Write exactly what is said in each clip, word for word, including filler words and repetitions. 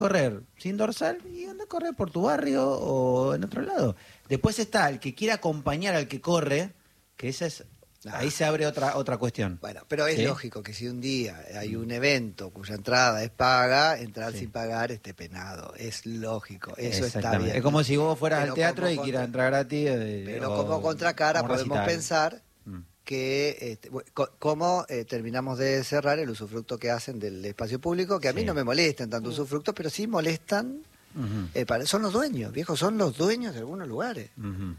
correr sin dorsal y anda a correr por tu barrio o en otro lado. Después está el que quiere acompañar al que corre, que esa es... Ah. Ahí se abre otra otra cuestión. Bueno, pero es ¿sí? lógico que si un día hay un evento cuya entrada es paga, entrar sí. sin pagar esté penado. Es lógico, eso está bien. Es como si vos fueras pero al teatro y contra... quieras entrar gratis. Eh, pero o... como contracara podemos recital. pensar mm. que este, cómo eh, terminamos de cerrar el usufructo que hacen del espacio público, que a sí. mí no me molestan tanto usufructos, pero sí molestan, uh-huh. eh, para, son los dueños, viejos, son los dueños de algunos lugares. Uh-huh.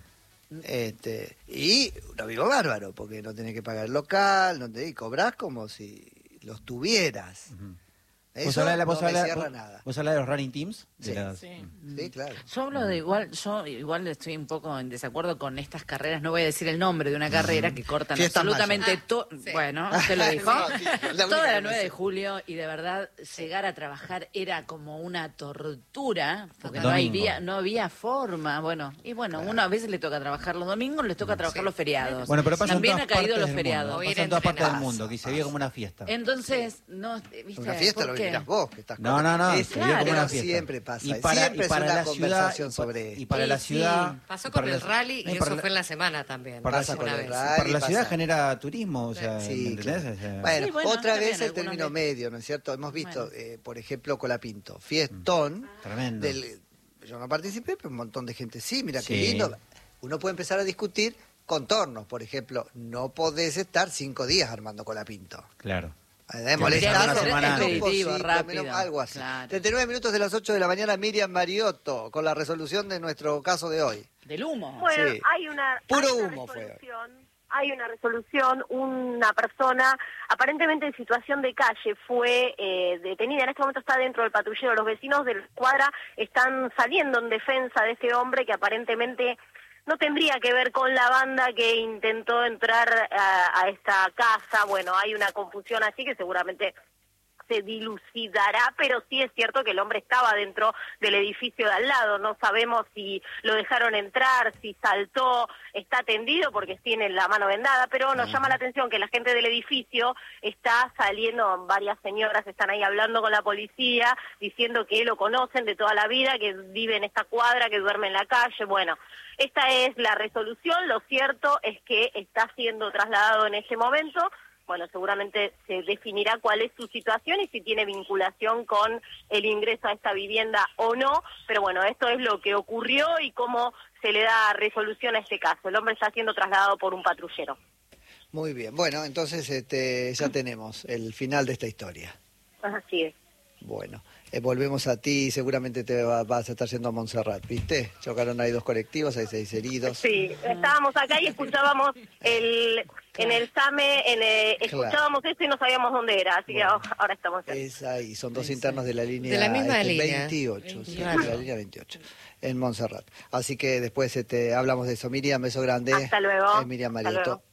Este, y un amigo bárbaro, porque no tenés que pagar el local, no tenés, y cobrás como si los tuvieras. Uh-huh. Eso la, no vos me habla, cierra vos, nada. ¿Vos hablas de los running teams? De sí. las... Sí. sí, claro. Yo hablo de igual, yo igual estoy un poco en desacuerdo con estas carreras, no voy a decir el nombre de una carrera que cortan Fiesta absolutamente ah, todo. Sí. Bueno, ¿usted lo dijo? no, sí, la Toda la nueve de julio y de verdad llegar a trabajar era como una tortura, porque no había, no había forma. Bueno, y bueno, claro. uno a veces le toca trabajar los domingos, les toca trabajar sí. los feriados. Bueno, pero pasa también en ha caído los feriados. Mundo, pasa en todas partes del mundo, que se vive como una fiesta. Entonces, no, ¿viste? Una fiesta lo vivirás vos, que estás No, no, no, es, se vive como una fiesta. Siempre pasa, y para, siempre y para es una la conversación ciudad, sobre y para sí, la ciudad... Sí. Pasó con el la, rally y, y eso la, fue en la semana también. Para, pasa con el vez. rally, para la pasa. ciudad genera turismo, o sea, sí, ¿me entendés? Claro. O sea, bueno, sí, bueno, otra vez bien, el término veces. medio, ¿no es cierto? Hemos visto, bueno. eh, por ejemplo, Colapinto, fiestón. Mm, tremendo. Del, yo no participé, pero un montón de gente sí, mira sí. qué lindo. Uno puede empezar a discutir contornos, por ejemplo, no podés estar cinco días armando Colapinto. Claro. De molestar, una semana expeditivo, rápido. Menos, algo así. Claro. treinta y nueve minutos de las ocho de la mañana, Miriam Mariotto, con la resolución de nuestro caso de hoy. Del humo. Bueno, sí. hay una, Puro hay una humo fue. Hay una resolución, una persona aparentemente en situación de calle fue eh, detenida, en este momento está dentro del patrullero, los vecinos de la cuadra están saliendo en defensa de este hombre que aparentemente no tendría que ver con la banda que intentó entrar a, a esta casa. Bueno, hay una confusión así que seguramente se dilucidará, pero sí es cierto que el hombre estaba dentro del edificio de al lado. No sabemos si lo dejaron entrar, si saltó, está tendido porque tiene la mano vendada, pero nos llama la atención que la gente del edificio está saliendo, varias señoras están ahí hablando con la policía, diciendo que lo conocen de toda la vida, que vive en esta cuadra, que duerme en la calle. Bueno, esta es la resolución. Lo cierto es que está siendo trasladado en este momento. Bueno, seguramente se definirá cuál es su situación y si tiene vinculación con el ingreso a esta vivienda o no, pero bueno, esto es lo que ocurrió y cómo se le da resolución a este caso. El hombre está siendo trasladado por un patrullero. Muy bien, bueno, entonces este, ya tenemos el final de esta historia. Así es. Bueno, eh, volvemos a ti, seguramente te va, vas a estar yendo a Montserrat, ¿viste? Chocaron ahí dos colectivos, hay seis heridos. Sí, estábamos acá y escuchábamos el... En el SAME, en el, escuchábamos claro. esto y no sabíamos dónde era, así bueno, que ahora estamos aquí. Es ahí, son dos internos de la línea de la misma este, línea. veintiocho, veintiocho. Sí, de la línea veintiocho, en Montserrat. Así que después este, hablamos de eso. Miriam, beso grande. Hasta luego. Es Miriam Mariotto.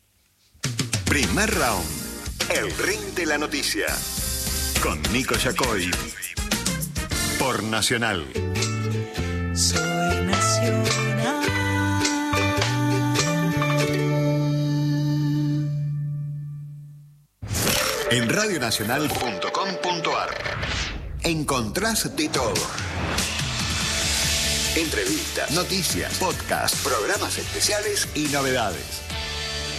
Primer round, el ring de la noticia, con Nico Yacoy, por Nacional. Soy Nacional. En radio nacional punto com punto ar encontrás de todo. Entrevistas, noticias, podcasts, programas especiales y novedades.